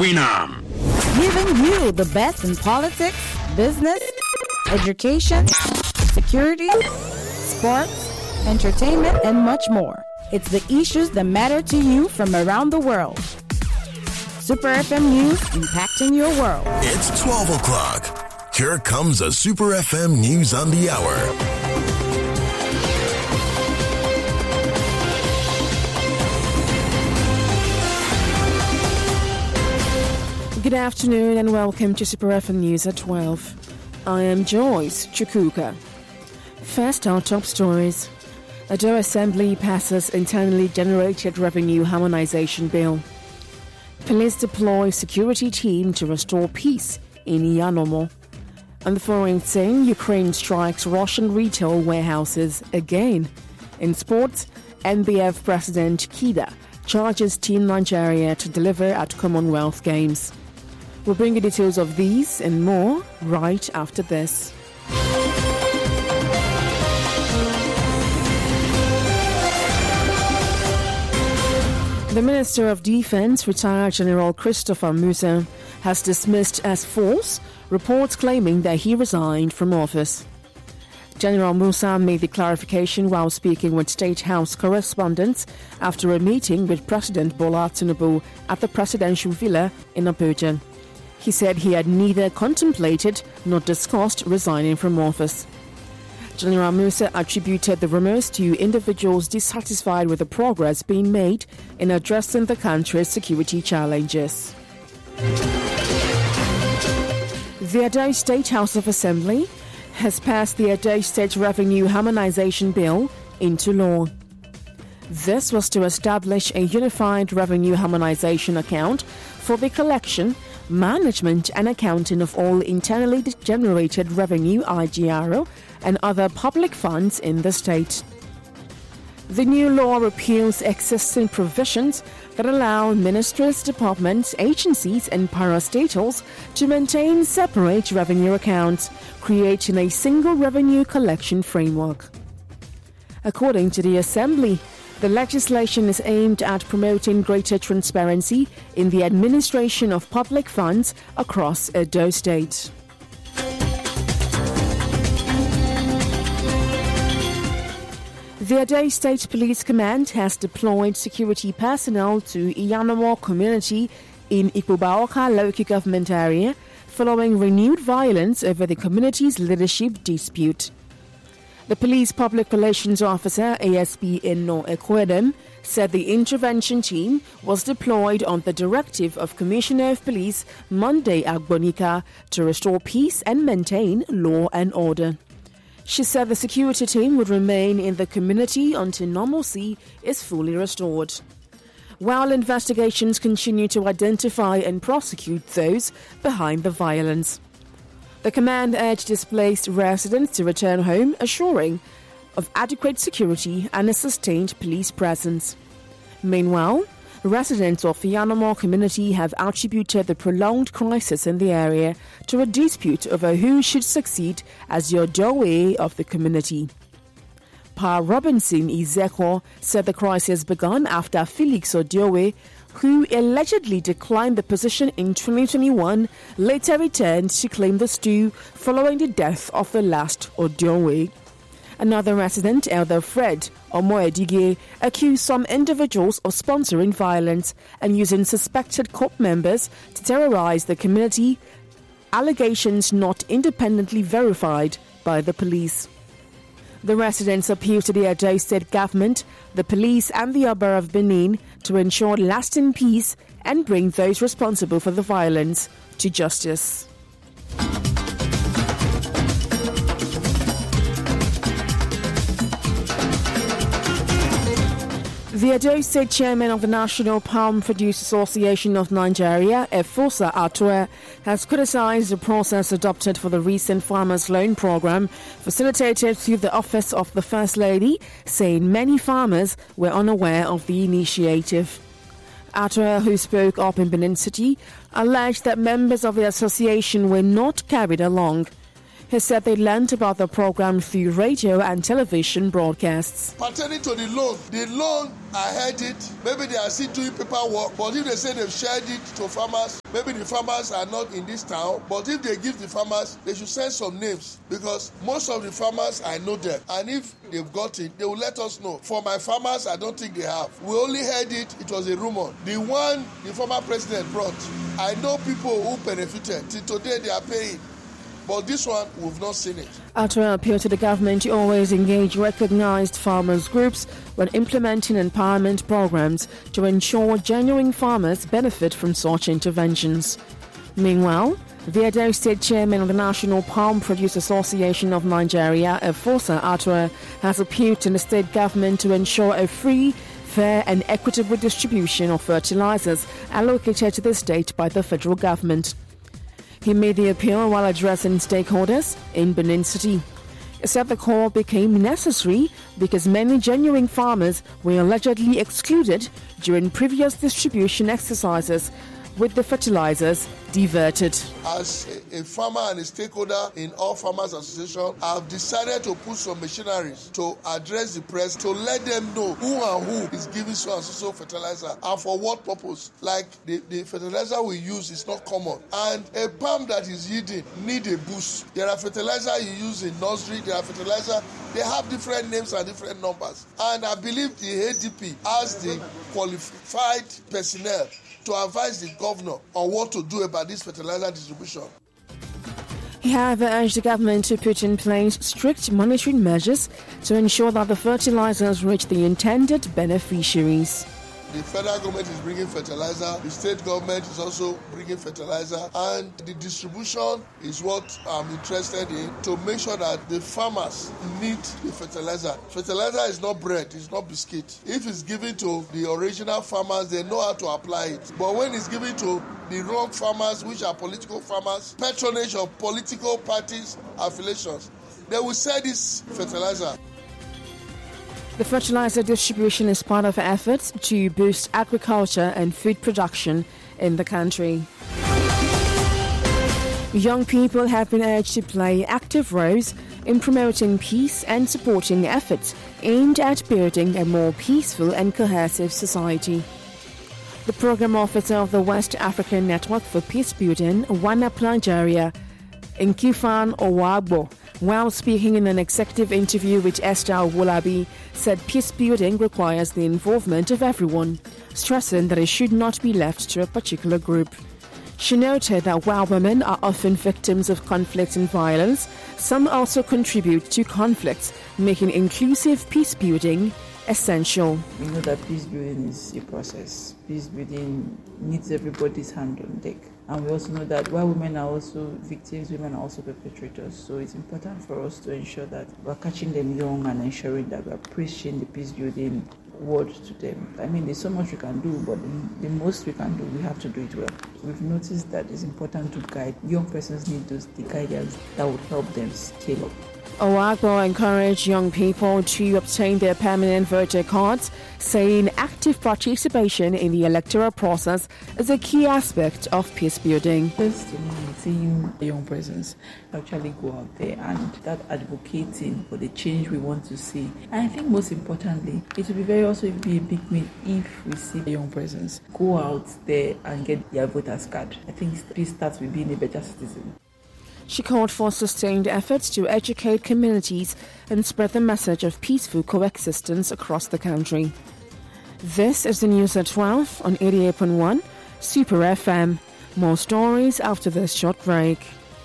Winam. Giving you the best in politics, business, education, security, sports, entertainment, and much more. It's the issues that matter to you from around the world. Super FM News, impacting your world. It's 12 o'clock. Here comes a Super FM News on the hour. Good afternoon and welcome to Super FM News at 12. I am Joyce Chukuka. First, our top stories. Ado Assembly passes internally generated revenue harmonization bill. Police deploy security team to restore peace in Yanomo. And the foreign thing, Ukraine strikes Russian retail warehouses again. In sports, NBF President Kida charges Team Nigeria to deliver at Commonwealth Games. We'll bring you details of these and more right after this. The Minister of Defense, retired General Christopher Musa, has dismissed as false reports claiming that he resigned from office. General Musa made the clarification while speaking with State House correspondents after a meeting with President Bola Tinubu at the presidential villa in Abuja. He said he had neither contemplated nor discussed resigning from office. General Musa attributed the rumors to individuals dissatisfied with the progress being made in addressing the country's security challenges. The Ado State House of Assembly has passed the Ado State Revenue Harmonization Bill into law. This was to establish a unified revenue harmonization account for the collection, management and accounting of all internally generated revenue (IGRO) and other public funds in the state. The new law repeals existing provisions that allow ministries, departments, agencies and parastatals to maintain separate revenue accounts, creating a single revenue collection framework. According to the Assembly, the legislation is aimed at promoting greater transparency in the administration of public funds across Edo State. The Ado State Police Command has deployed security personnel to Iyanomo community in Ikpubaoka local government area following renewed violence over the community's leadership dispute. The police public relations officer, ASP Enno Ekwedem, said the intervention team was deployed on the directive of Commissioner of Police Monday Agbonika to restore peace and maintain law and order. She said the security team would remain in the community until normalcy is fully restored. While investigations continue to identify and prosecute those behind the violence. The command urged displaced residents to return home, assuring of adequate security and a sustained police presence. Meanwhile, residents of the Yanomo community have attributed the prolonged crisis in the area to a dispute over who should succeed as the Odowe of the community. Pa Robinson Izeko said the crisis began after Felix Odowe, who allegedly declined the position in 2021, later returned to claim the stew following the death of the last Odowe. Another resident, Elder Fred Omoedige, accused some individuals of sponsoring violence and using suspected cult members to terrorize the community, allegations not independently verified by the police. The residents appealed to the Ado State government, the police and the Oba of Benin to ensure lasting peace and bring those responsible for the violence to justice. The Ado State Chairman of the National Palm Produce Association of Nigeria, Efosa Atue, has criticized the process adopted for the recent Farmers Loan Program facilitated through the Office of the First Lady, saying many farmers were unaware of the initiative. Atue, who spoke up in Benin City, alleged that members of the association were not carried along. He said they learned about the program through radio and television broadcasts. Pertaining to the loan, I heard it. Maybe they are still doing paperwork, but if they say they've shared it to farmers, maybe the farmers are not in this town, but if they give the farmers, they should send some names, because most of the farmers, I know them, and if they've got it, they will let us know. For my farmers, I don't think they have. We only heard it was a rumor. The one the former president brought, I know people who benefited. Till today, they are paying. But this one, we've not seen it. Atwell appealed to the government to always engage recognized farmers' groups when implementing empowerment programs to ensure genuine farmers benefit from such interventions. Meanwhile, the Edo State Chairman of the National Palm Produce Association of Nigeria, Efosa Atwell, has appealed to the state government to ensure a free, fair and equitable distribution of fertilizers allocated to the state by the federal government. He made the appeal while addressing stakeholders in Benin City. He said the call became necessary because many genuine farmers were allegedly excluded during previous distribution exercises, with the fertilizers diverted. As a farmer and a stakeholder in all farmers association, I've decided to put some machineries to address the press, to let them know who and who is giving so and so fertilizer and for what purpose. Like the fertilizer we use is not common, and a palm that is yielding need a boost. There are fertilizer you use in nursery, there are fertilizer, they have different names and different numbers. And I believe the ADP has the qualified personnel to advise the governor on what to do about this fertilizer distribution. He, however, urged the government to put in place strict monitoring measures to ensure that the fertilizers reach the intended beneficiaries. The federal government is bringing fertilizer, the state government is also bringing fertilizer, and the distribution is what I'm interested in, to make sure that the farmers need the fertilizer. Fertilizer is not bread, it's not biscuit. If it's given to the original farmers, they know how to apply it. But when it's given to the wrong farmers, which are political farmers, patronage of political parties, affiliations, they will sell this fertilizer. The fertilizer distribution is part of efforts to boost agriculture and food production in the country. Young people have been urged to play active roles in promoting peace and supporting efforts aimed at building a more peaceful and cohesive society. The program officer of the West African Network for Peace Building, WANAP Nigeria, Nkufan Owagbo, while speaking in an executive interview with Esther Wolabi, said peace building requires the involvement of everyone, stressing that it should not be left to a particular group. She noted that while women are often victims of conflict and violence, some also contribute to conflicts, making inclusive peace building essential. We know that peace building is a process. Peace building needs everybody's hand on deck. And we also know that while women are also victims, women are also perpetrators. So it's important for us to ensure that we're catching them young and ensuring that we're preaching the peace building word to them. I mean, there's so much we can do, but the most we can do, we have to do it well. We've noticed that it's important to guide. Young persons need the guidance that would help them scale up. Owagbo encouraged young people to obtain their permanent voter cards, saying active participation in the electoral process is a key aspect of peace building. First, seeing young persons actually go out there and start advocating for the change we want to see. And I think most importantly, it will be a big win if we see young persons go out there and get their voters card. I think this starts with being a better citizen. She called for sustained efforts to educate communities and spread the message of peaceful coexistence across the country. This is the news at 12 on 88.1 Super FM. More stories after this short break.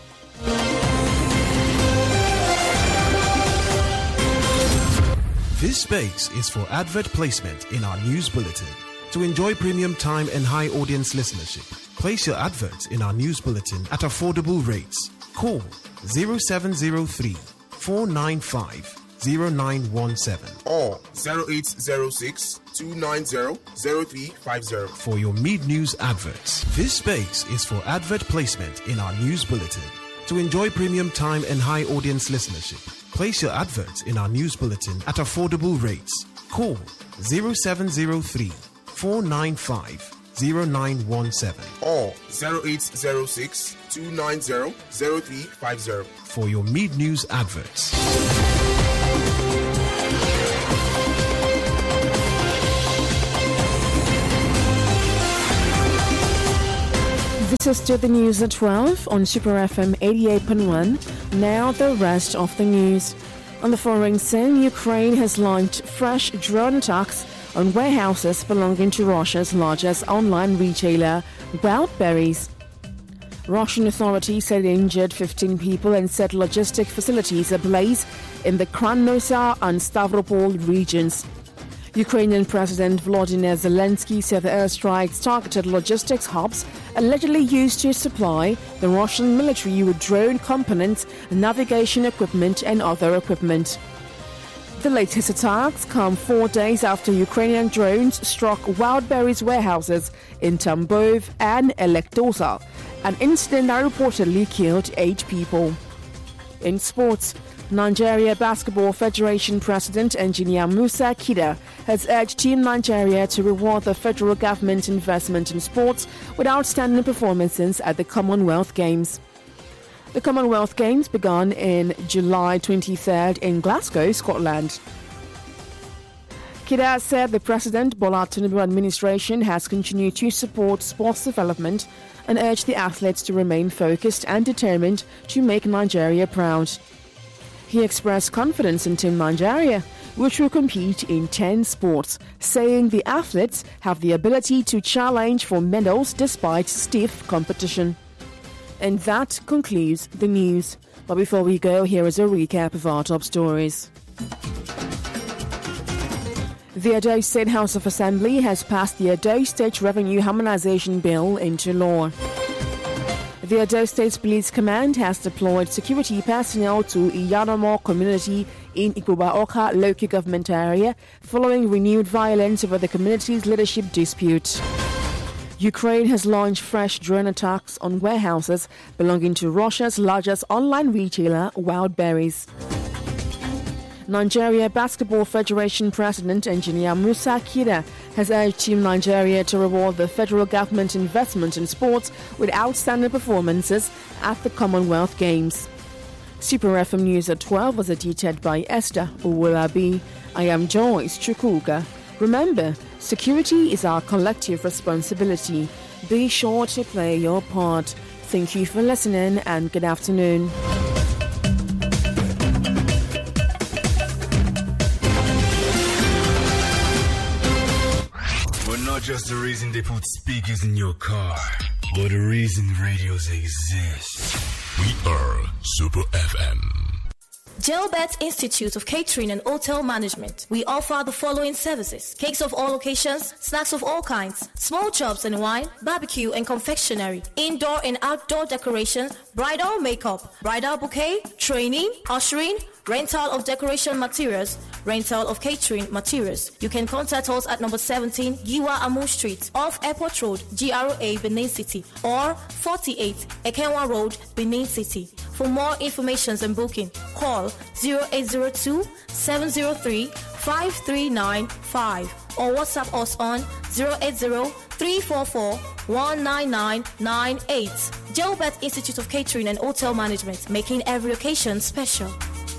This space is for advert placement in our news bulletin. To enjoy premium time and high audience listenership, place your adverts in our news bulletin at affordable rates. Call 0703 495 0917 or 0806 290 0350 for your mid-news adverts. This space is for advert placement in our news bulletin. To enjoy premium time and high audience listenership, place your adverts in our news bulletin at affordable rates. Call 0703 495 0917 or 0806 290 0350 for your mid-news adverts. This is still the news at 12 on Super FM 88.1. Now the rest of the news. On the foreign scene, Ukraine has launched fresh drone attacks on warehouses belonging to Russia's largest online retailer, Wildberries. Russian authorities said they injured 15 people and set logistic facilities ablaze in the Krasnoyar and Stavropol regions. Ukrainian President Volodymyr Zelensky said the airstrikes targeted logistics hubs allegedly used to supply the Russian military with drone components, navigation equipment and other equipment. The latest attacks come 4 days after Ukrainian drones struck Wildberries warehouses in Tambov and Elektosa, an incident that reportedly killed 8 people. In sports, Nigeria Basketball Federation President Engineer Musa Kida has urged Team Nigeria to reward the federal government's investment in sports with outstanding performances at the Commonwealth Games. The Commonwealth Games began in July 23rd in Glasgow, Scotland. Kida said the President Bola Tinubu administration has continued to support sports development and urged the athletes to remain focused and determined to make Nigeria proud. He expressed confidence in Team Nigeria, which will compete in 10 sports, saying the athletes have the ability to challenge for medals despite stiff competition. And that concludes the news. But before we go, here is a recap of our top stories. The Edo State House of Assembly has passed the Edo State Revenue Harmonization Bill into law. The Edo State Police Command has deployed security personnel to Iyanomo community in Ikuba-Oka local government area following renewed violence over the community's leadership dispute. Ukraine has launched fresh drone attacks on warehouses belonging to Russia's largest online retailer, Wildberries. Nigeria Basketball Federation President Engineer Musa Kida has urged Team Nigeria to reward the federal government investment in sports with outstanding performances at the Commonwealth Games. Super FM News at 12 was edited by Esther Uwulabi. I am Joyce Chukuka. Remember, security is our collective responsibility. Be sure to play your part. Thank you for listening and good afternoon. Not just the reason they put speakers in your car, but the reason radios exist. We are Super FM. Gelbert Institute of Catering and Hotel Management. We offer the following services: cakes of all occasions, snacks of all kinds, small chops and wine, barbecue and confectionery, indoor and outdoor decoration, bridal makeup, bridal bouquet, training, ushering, rental of decoration materials, rental of catering materials. You can contact us at number 17 Giwa Amu Street off Airport Road, GRA, Benin City, or 48 Ekenwa Road, Benin City. For more information and booking, call 0802 703 5395 or WhatsApp us on 080 344 19998. Gelbert Institute of Catering and Hotel Management, making every occasion special.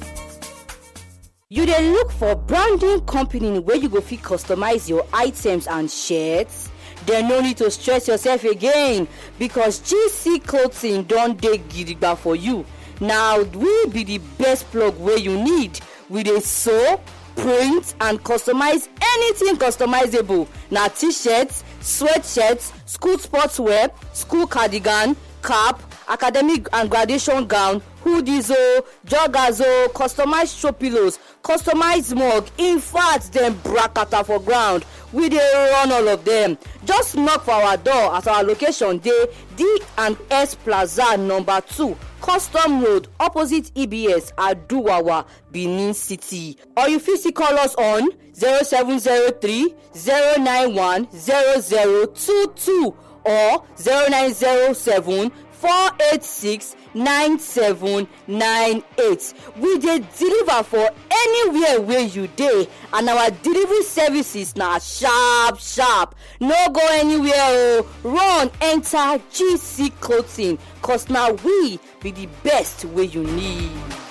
You dey look for branding company where you go fit customize your items and shirts? Then no need to stress yourself again, because GC Clothing don dey gidigba for you. Now we be the best plug where you need. We dey sew, print and customize anything customizable. Na t-shirts, sweatshirts, school sportswear, school cardigan, cap, academic and graduation gown, hoodies, joggers, customized throw pillows, customized mug. In fact, them brackata for ground. We dey run all of them. Just knock for our door at our location dey D&S Plaza number 2, Custom Road, opposite EBS, Aduwawa, Benin City. Or you fit call us on 0703 091 0022 or 0907 486-9798. We dey deliver for anywhere where you dey, and our delivery services na sharp. No go anywhere o. Run enter GC Clothing, cause na we be the best wey you need.